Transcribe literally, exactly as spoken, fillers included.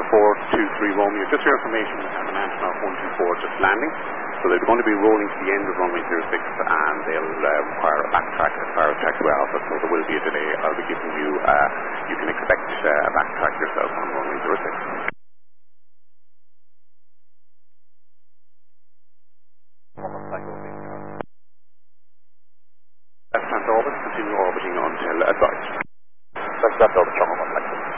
four two three Romeo. Just for your information, uh, the man from one two four just landing. So they're going to be rolling to the end of runway zero six, and they'll uh,